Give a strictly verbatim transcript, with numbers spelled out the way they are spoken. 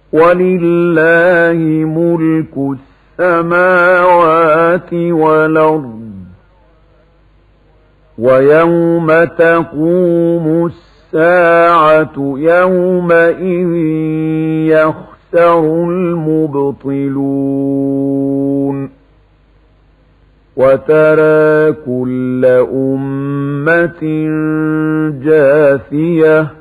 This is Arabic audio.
وَلِلَّهِ مُلْكُ السَّمَاوَاتِ وَالْأَرْضِ وَيَوْمَ تَقُومُ السَّاعَةُ يَوْمَئِذٍ يَخْسَرُ الْمُبْطِلُونَ وَتَرَى كُلَّ أُمَّةٍ جَاثِيَةً